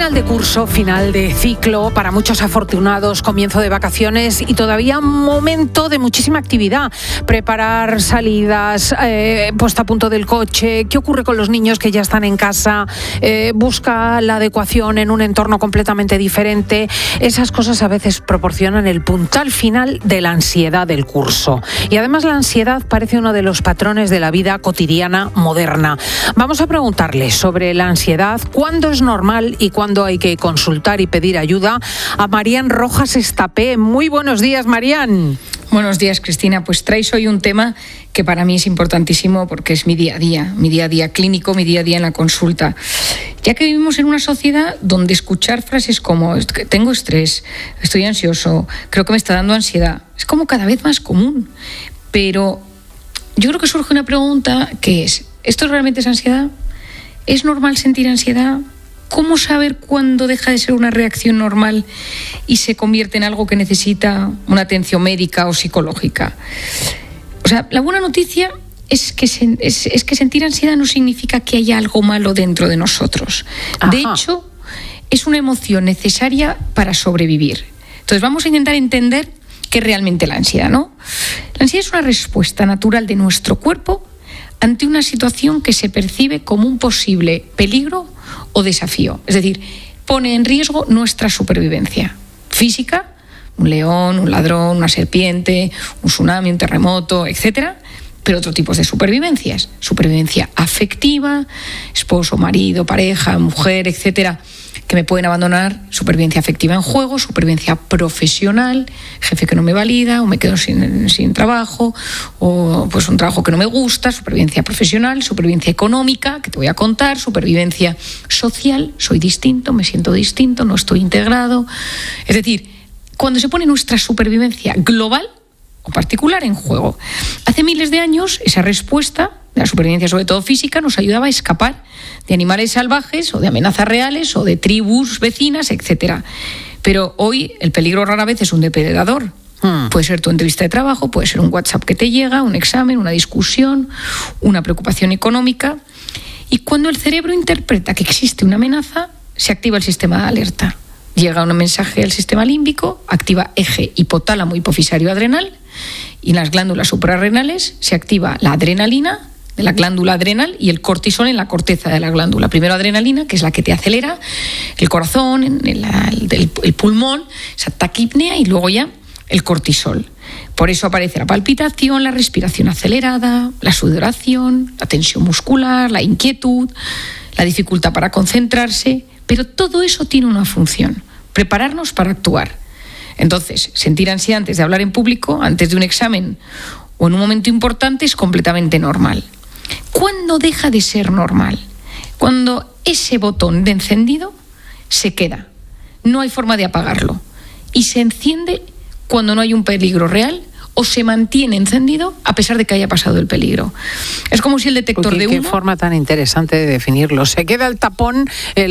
Final de curso, final de ciclo, para muchos afortunados, comienzo de vacaciones y todavía un momento de muchísima actividad. Preparar salidas, puesta a punto del coche, qué ocurre con los niños que ya están en casa, busca la adecuación en un entorno completamente diferente. Esas cosas a veces proporcionan el puntal final de la ansiedad del curso. Y además la ansiedad parece uno de los patrones de la vida cotidiana moderna. Vamos a preguntarle sobre la ansiedad, cuándo es normal y cuándo hay que consultar y pedir ayuda, a Marían Rojas Estapé. Muy buenos días, Marían. Buenos días, Cristina. Pues traes hoy un tema que para mí es importantísimo porque es mi día a día clínico, mi día a día en la consulta. Ya que vivimos en una sociedad donde escuchar frases como tengo estrés, estoy ansioso, creo que me está dando ansiedad, es como cada vez más común. Pero yo creo que surge una pregunta que es, ¿esto realmente es ansiedad? ¿Es normal sentir ansiedad? ¿Cómo saber cuándo deja de ser una reacción normal y se convierte en algo que necesita una atención médica o psicológica? O sea, la buena noticia es que sentir ansiedad no significa que haya algo malo dentro de nosotros. Ajá. De hecho, es una emoción necesaria para sobrevivir. Entonces vamos a intentar entender qué es realmente la ansiedad, ¿no? La ansiedad es una respuesta natural de nuestro cuerpo ante una situación que se percibe como un posible peligro o desafío. Es decir, pone en riesgo nuestra supervivencia física, un león, un ladrón, una serpiente, un tsunami, un terremoto, etcétera, pero otro tipo de supervivencias. Supervivencia afectiva, esposo, marido, pareja, mujer, etcétera, que me pueden abandonar, supervivencia afectiva en juego, supervivencia profesional, jefe que no me valida, o me quedo sin trabajo, o pues un trabajo que no me gusta, supervivencia profesional, supervivencia económica, que te voy a contar, supervivencia social, soy distinto, me siento distinto, no estoy integrado. Es decir, cuando se pone nuestra supervivencia global o particular en juego. Hace miles de años, esa respuesta de la supervivencia, sobre todo física, nos ayudaba a escapar de animales salvajes o de amenazas reales o de tribus vecinas, etcétera. Pero hoy el peligro rara vez es un depredador. Puede ser tu entrevista de trabajo, puede ser un WhatsApp que te llega, un examen, una discusión, una preocupación económica. Y cuando el cerebro interpreta que existe una amenaza, se activa el sistema de alerta. Llega un mensaje al sistema límbico, activa eje hipotálamo hipofisario adrenal, y en las glándulas suprarrenales se activa la adrenalina de la glándula adrenal y el cortisol en la corteza de la glándula. Primero adrenalina, que es la que te acelera el corazón, el pulmón, esa taquipnea, y luego ya el cortisol. Por eso aparece la palpitación, la respiración acelerada, la sudoración, la tensión muscular, la inquietud, la dificultad para concentrarse, pero todo eso tiene una función: prepararnos para actuar. Entonces, sentir ansiedad antes de hablar en público, antes de un examen o en un momento importante es completamente normal. ¿Cuándo deja de ser normal? Cuando ese botón de encendido se queda, no hay forma de apagarlo, y se enciende cuando no hay un peligro real o se mantiene encendido a pesar de que haya pasado el peligro. Es como si el detector de humo... Qué forma tan interesante de definirlo. Se queda el tapón,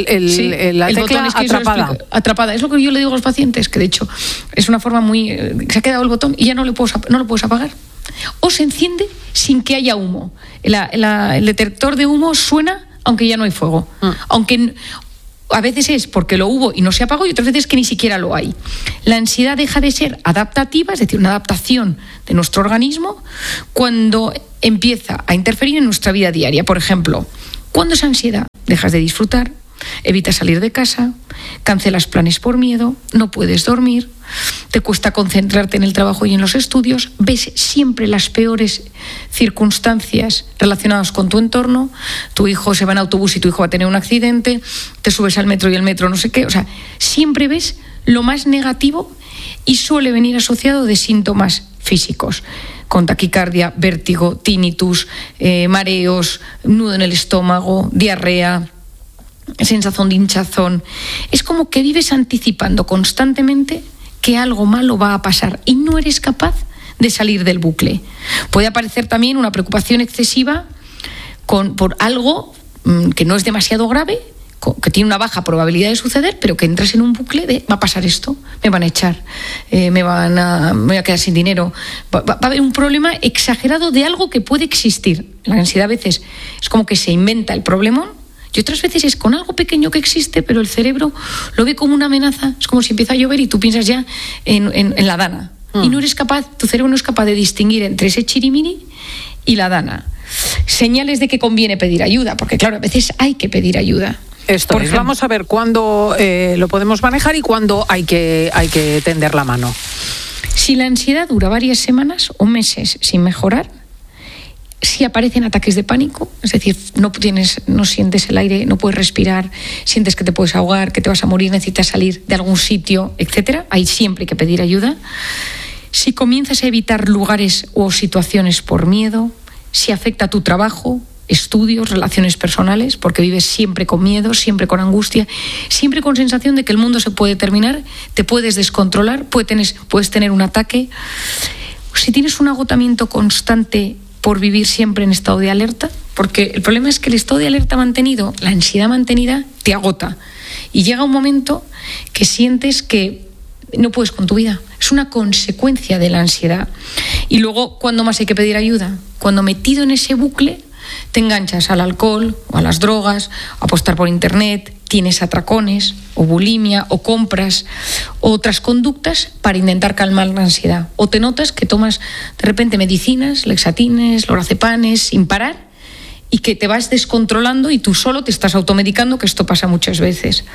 la tecla atrapada. Atrapada. Es lo que yo le digo a los pacientes, que de hecho es una forma muy... se ha quedado el botón y ya no lo puedes apagar. O se enciende sin que haya humo. El detector de humo suena aunque ya no hay fuego. Aunque... a veces es porque lo hubo y no se apagó, y otras veces que ni siquiera lo hay. La ansiedad deja de ser adaptativa, es decir, una adaptación de nuestro organismo, cuando empieza a interferir en nuestra vida diaria. Por ejemplo, cuando es ansiedad, dejas de disfrutar, evitas salir de casa, cancelas planes por miedo, no puedes dormir, te cuesta concentrarte en el trabajo y en los estudios, ves siempre las peores circunstancias relacionadas con tu entorno, tu hijo se va en autobús y tu hijo va a tener un accidente, te subes al metro y el metro no sé qué, o sea, siempre ves lo más negativo, y suele venir asociado de síntomas físicos, con taquicardia, vértigo, tinnitus, mareos, nudo en el estómago, diarrea, sensación de hinchazón. Es como que vives anticipando constantemente que algo malo va a pasar y no eres capaz de salir del bucle. Puede aparecer también una preocupación excesiva por algo que no es demasiado grave, que tiene una baja probabilidad de suceder, pero que entras en un bucle de va a pasar esto, me van a echar, me voy a quedar sin dinero, va a haber un problema exagerado de algo que puede existir. La ansiedad a veces es como que se inventa el problemón Y otras veces es con algo pequeño que existe, pero el cerebro lo ve como una amenaza. Es como si empieza a llover y tú piensas ya en la dana. Y no eres capaz, tu cerebro no es capaz de distinguir entre ese chirimiri y la dana. Señales de que conviene pedir ayuda, porque claro, a veces hay que pedir ayuda. Esto es, vamos a ver cuándo lo podemos manejar y cuándo hay que tender la mano. Si la ansiedad dura varias semanas o meses sin mejorar, si aparecen ataques de pánico, es decir, no sientes el aire, no puedes respirar, sientes que te puedes ahogar, que te vas a morir, necesitas salir de algún sitio, etcétera, ahí siempre hay que pedir ayuda. Si comienzas a evitar lugares o situaciones por miedo, si afecta a tu trabajo, estudios, relaciones personales, porque vives siempre con miedo, siempre con angustia, siempre con sensación de que el mundo se puede terminar, te puedes descontrolar, puedes tener un ataque. Si tienes un agotamiento constante por vivir siempre en estado de alerta, porque el problema es que el estado de alerta mantenido, la ansiedad mantenida, te agota. Y llega un momento que sientes que no puedes con tu vida. Es una consecuencia de la ansiedad. Y luego, ¿cuándo más hay que pedir ayuda? Cuando metido en ese bucle te enganchas al alcohol o a las drogas, a apostar por internet, tienes atracones o bulimia o compras o otras conductas para intentar calmar la ansiedad. O te notas que tomas de repente medicinas, lexatines, lorazepanes sin parar y que te vas descontrolando y tú solo te estás automedicando, que esto pasa muchas veces.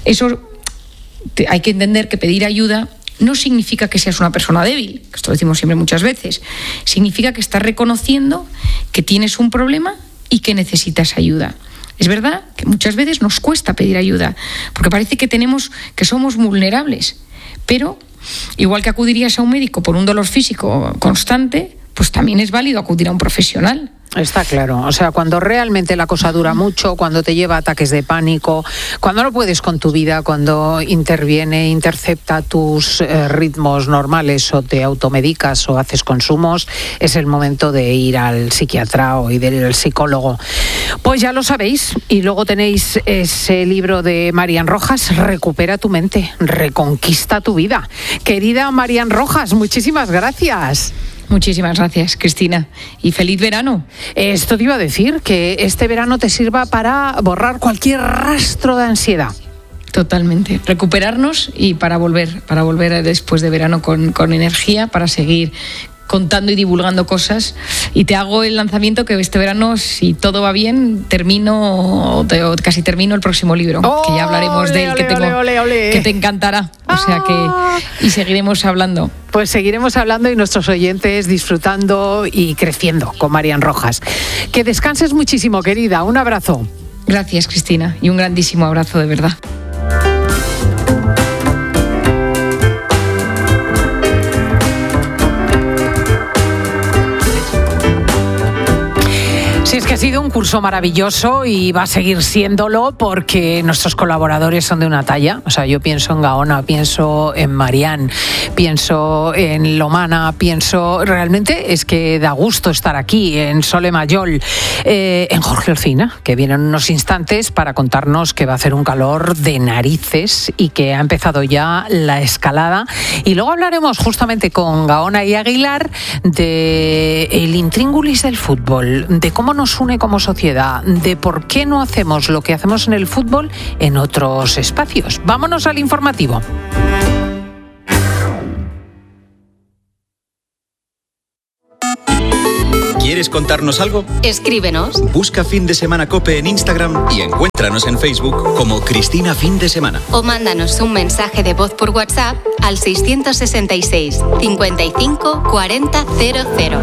Hay que entender que pedir ayuda no significa que seas una persona débil, que esto lo decimos siempre muchas veces. Significa que estás reconociendo que tienes un problema y que necesitas ayuda. Es verdad que muchas veces nos cuesta pedir ayuda, porque parece que somos vulnerables, pero igual que acudirías a un médico por un dolor físico constante, pues también es válido acudir a un profesional. Está claro, o sea, cuando realmente la cosa dura mucho, cuando te lleva a ataques de pánico, cuando no puedes con tu vida, cuando intercepta tus ritmos normales o te automedicas o haces consumos, es el momento de ir al psiquiatra o ir al psicólogo. Pues ya lo sabéis, y luego tenéis ese libro de Marian Rojas, Recupera tu mente, reconquista tu vida. Querida Marian Rojas, muchísimas gracias. Muchísimas gracias, Cristina, y feliz verano. Esto te iba a decir, que este verano te sirva para borrar cualquier rastro de ansiedad. Totalmente. Recuperarnos y para volver después de verano con energía, para seguir contando y divulgando cosas. Y te hago el lanzamiento que este verano, si todo va bien, casi termino el próximo libro, que ya hablaremos de él, que te encantará. O sea que, y seguiremos hablando. Pues seguiremos hablando y nuestros oyentes disfrutando y creciendo con Marian Rojas. Que descanses muchísimo, querida. Un abrazo. Gracias, Cristina, y un grandísimo abrazo, de verdad. Sí, es que ha sido un curso maravilloso y va a seguir siéndolo porque nuestros colaboradores son de una talla. O sea, yo pienso en Gaona, pienso en Marian, pienso en Lomana, realmente es que da gusto estar aquí, en Sole Mayol, en Jorge Alcina, que viene en unos instantes para contarnos que va a hacer un calor de narices y que ha empezado ya la escalada. Y luego hablaremos justamente con Gaona y Aguilar de el intríngulis del fútbol, de cómo nos une como sociedad, de por qué no hacemos lo que hacemos en el fútbol en otros espacios. Vámonos al informativo. ¿Quieres contarnos algo? Escríbenos. Busca Fin de Semana COPE en Instagram y encuéntranos en Facebook como Cristina Fin de Semana. O mándanos un mensaje de voz por WhatsApp al 666 55 40 00.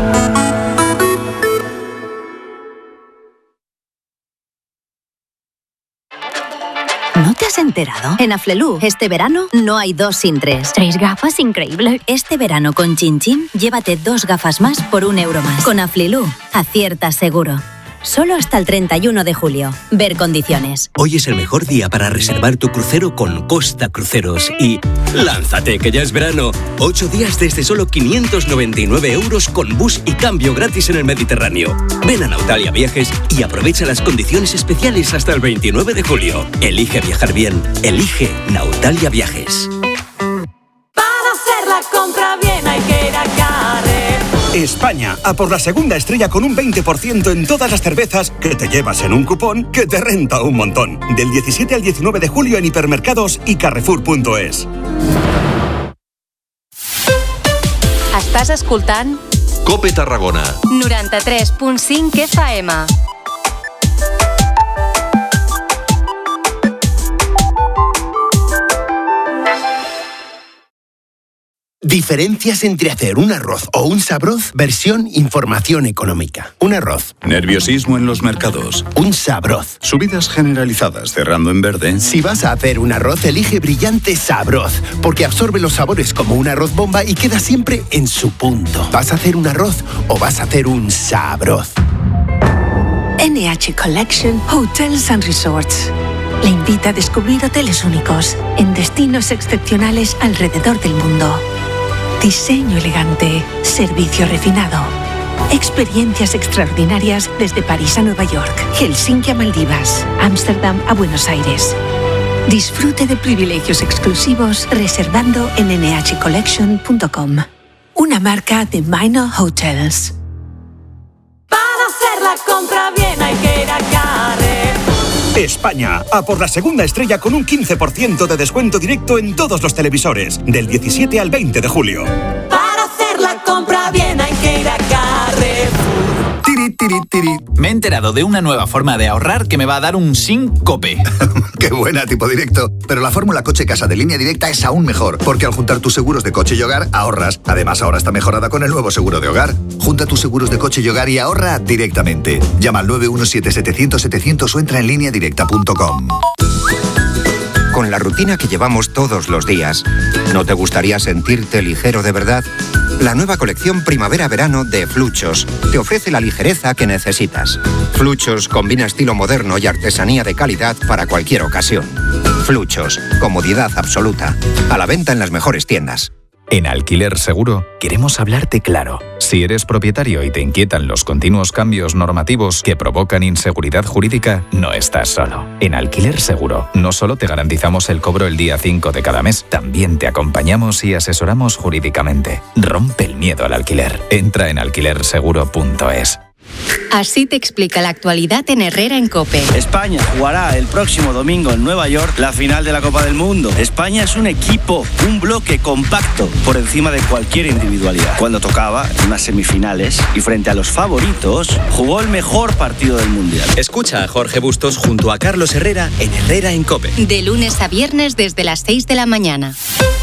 ¿No te has enterado? En Aflelu, este verano no hay 2 sin 3. 3 gafas, increíble. Este verano con Chin Chin, llévate 2 gafas más por €1 más. Con Aflelu, acierta seguro. Solo hasta el 31 de julio. Ver condiciones. Hoy es el mejor día para reservar tu crucero con Costa Cruceros. Y ¡lánzate, que ya es verano! 8 días desde solo 599 € con bus y cambio gratis en el Mediterráneo. Ven a Nautalia Viajes y aprovecha las condiciones especiales hasta el 29 de julio. Elige viajar bien. Elige Nautalia Viajes. Para hacer la compra bien hay que ir a Carrefour. España, a por la segunda estrella con un 20% en todas las cervezas que te llevas en un cupón que te renta un montón. Del 17 al 19 de julio en hipermercados y carrefour.es. Estàs escoltant Cope Tarragona 93.5 FM. Diferencias entre hacer un arroz o un sabroz, versión información económica. Un arroz. Nerviosismo en los mercados. Un sabroz. Subidas generalizadas cerrando en verde. Si vas a hacer un arroz, elige Brillante Sabroz, porque absorbe los sabores como un arroz bomba y queda siempre en su punto. ¿Vas a hacer un arroz o vas a hacer un sabroz? NH Collection Hotels and Resorts le invita a descubrir hoteles únicos en destinos excepcionales alrededor del mundo. Diseño elegante, servicio refinado, experiencias extraordinarias desde París a Nueva York, Helsinki a Maldivas, Ámsterdam a Buenos Aires. Disfrute de privilegios exclusivos reservando en nhcollection.com. Una marca de Minor Hotels. Para hacer la compra bien hay que ir a Carrefour. España, a por la segunda estrella con un 15% de descuento directo en todos los televisores, del 17 al 20 de julio. Para hacer la compra bien hay que ir a Carrefour. Me he enterado de una nueva forma de ahorrar que me va a dar un síncope. Qué buena, tipo directo. Pero la fórmula coche-casa de Línea Directa es aún mejor, porque al juntar tus seguros de coche y hogar, ahorras. Además, ahora está mejorada con el nuevo seguro de hogar. Junta tus seguros de coche y hogar y ahorra directamente. Llama al 917-700-700 o entra en lineadirecta.com. Con la rutina que llevamos todos los días, ¿no te gustaría sentirte ligero de verdad? La nueva colección Primavera-Verano de Fluchos te ofrece la ligereza que necesitas. Fluchos combina estilo moderno y artesanía de calidad para cualquier ocasión. Fluchos, comodidad absoluta. A la venta en las mejores tiendas. En Alquiler Seguro queremos hablarte claro. Si eres propietario y te inquietan los continuos cambios normativos que provocan inseguridad jurídica, no estás solo. En Alquiler Seguro no solo te garantizamos el cobro el día 5 de cada mes, también te acompañamos y asesoramos jurídicamente. Rompe el miedo al alquiler. Entra en alquilerseguro.es. Así te explica la actualidad en Herrera en COPE. España jugará el próximo domingo en Nueva York la final de la Copa del Mundo. España es un equipo, un bloque compacto por encima de cualquier individualidad. Cuando tocaba en unas semifinales y frente a los favoritos, jugó el mejor partido del Mundial. Escucha a Jorge Bustos junto a Carlos Herrera en Herrera en COPE. De lunes a viernes desde las 6 de la mañana.